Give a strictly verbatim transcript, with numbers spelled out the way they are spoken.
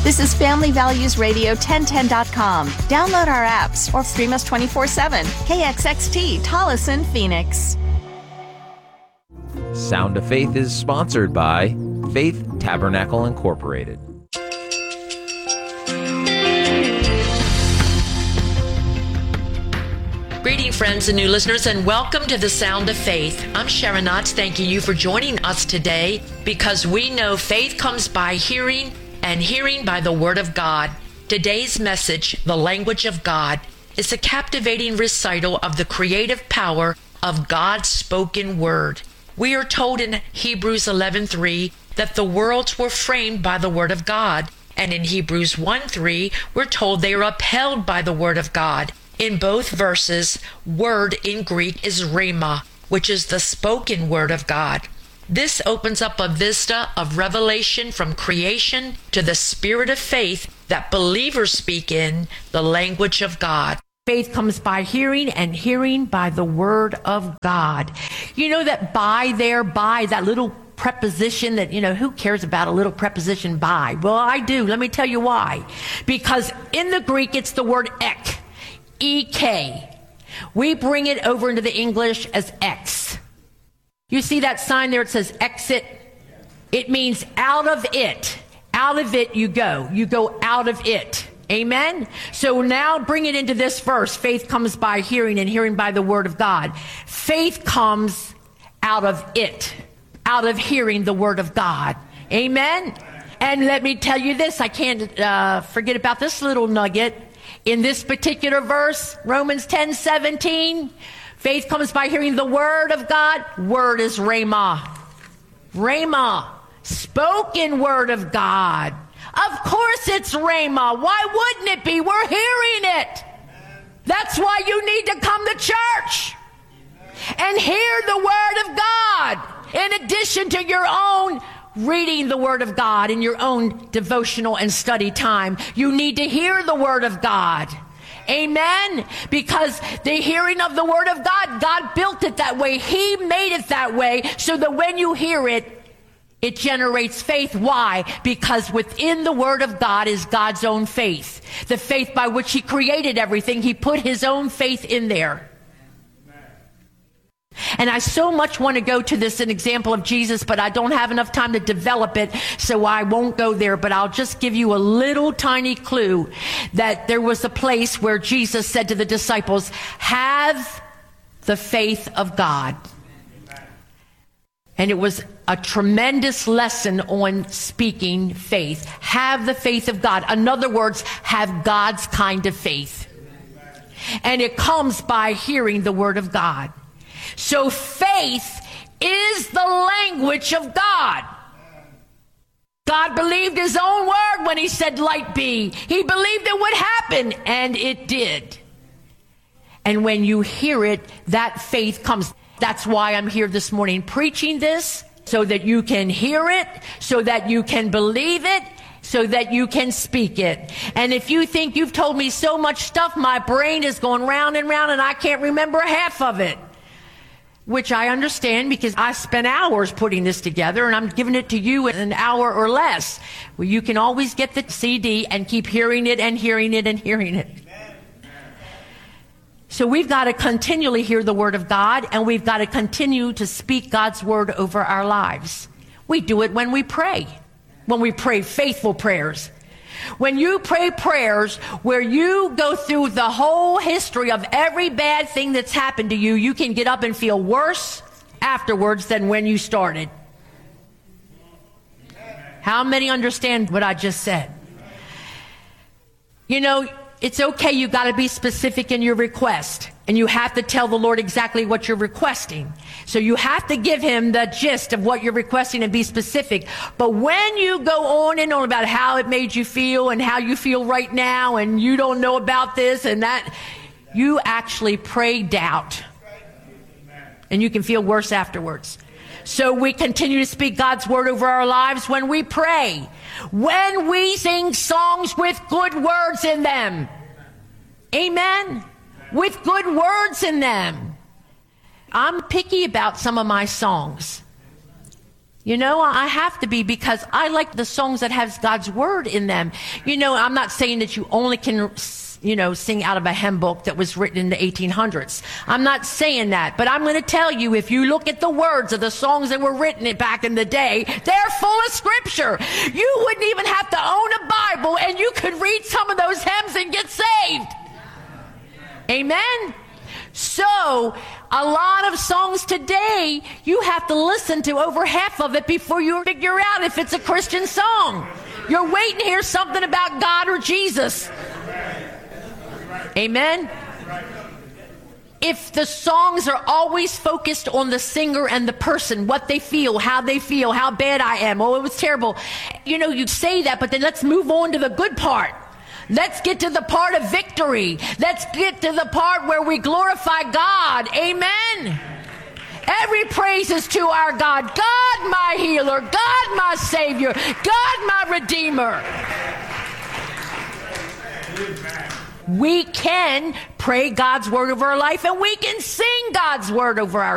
This is Family Values Radio ten ten dot com. Download our apps or stream us twenty-four seven. K X X T, Tolleson, Phoenix. Sound of Faith is sponsored by Faith Tabernacle Incorporated. Greeting, friends and new listeners, and welcome to the Sound of Faith. I'm Sharon Knotts, thanking you for joining us today, because we know faith comes by hearing, and hearing by the Word of God. Today's message, The Language of God, is a captivating recital of the creative power of God's spoken word. We are told in Hebrews eleven three that the worlds were framed by the Word of God, and in Hebrews one three we're told they are upheld by the Word of God. In both verses, word in Greek is rhema, which is the spoken word of God. This opens up a vista of revelation from creation to the spirit of faith that believers speak in, the language of God. Faith comes by hearing, and hearing by the word of God. You know that by there, by, that little preposition that, you know, who cares about a little preposition by? Well, I do. Let me tell you why. Because in the Greek, it's the word ek. E K. We bring it over into the English as X. You see that sign there? It says exit. It means out of it. Out of it you go. You go out of it. Amen? So now bring it into this verse. Faith comes by hearing, and hearing by the word of God. Faith comes out of it. Out of hearing the word of God. Amen? And let me tell you this. I can't uh, forget about this little nugget. In this particular verse, Romans ten seventeen, faith comes by hearing the word of God. Word is rhema. Rhema. Spoken word of God. Of course it's rhema. Why wouldn't it be? We're hearing it. That's why you need to come to church and hear the word of God, in addition to your own reading the word of God in your own devotional and study time. You need to hear the word of God. Amen? Because the hearing of the word of God, God built it that way. He made it that way so that when you hear it, it generates faith. Why? Because within the word of God is God's own faith. The faith by which he created everything. He put his own faith in there. And I so much want to go to this, an example of Jesus, but I don't have enough time to develop it, so I won't go there. But I'll just give you a little tiny clue that there was a place where Jesus said to the disciples, have the faith of God. And it was a tremendous lesson on speaking faith. Have the faith of God. In other words, have God's kind of faith. And it comes by hearing the word of God. So faith is the language of God. God believed his own word when he said light be. He believed it would happen, and it did. And when you hear it, that faith comes. That's why I'm here this morning preaching this, so that you can hear it, so that you can believe it, so that you can speak it. And if you think you've told me so much stuff, my brain is going round and round, and I can't remember half of it. Which I understand, because I spent hours putting this together, and I'm giving it to you in an hour or less. Well, you can always get the C D and keep hearing it and hearing it and hearing it. So we've got to continually hear the word of God, and we've got to continue to speak God's word over our lives. We do it when we pray, when we pray faithful prayers. When you pray prayers where you go through the whole history of every bad thing that's happened to you, you can get up and feel worse afterwards than when you started. How many understand what I just said? You know, it's okay, you got to be specific in your request. And you have to tell the Lord exactly what you're requesting. So you have to give him the gist of what you're requesting and be specific. But when you go on and on about how it made you feel and how you feel right now, and you don't know about this and that, you actually pray doubt. And you can feel worse afterwards. So we continue to speak God's word over our lives when we pray. When we sing songs with good words in them. Amen? With good words in them. I'm picky about some of my songs. You know, I have to be, because I like the songs that has God's word in them. You know, I'm not saying that you only can, you know, sing out of a hymn book that was written in the eighteen hundreds. I'm not saying that, but I'm going to tell you, if you look at the words of the songs that were written back in the day, they're full of scripture. You wouldn't even have to own a Bible, and you could read some of those hymns and get saved. Amen? So, a lot of songs today, you have to listen to over half of it before you figure out if it's a Christian song. You're waiting to hear something about God or Jesus. Amen? If the songs are always focused on the singer and the person, what they feel, how they feel, how bad I am, oh, it was terrible. You know, you say that, but then let's move on to the good part. Let's get to the part of victory. Let's get to the part where we glorify God. Amen. Every praise is to our God. God, my healer. God, my savior. God, my redeemer. We can pray God's word over our life, and we can sing God's word over our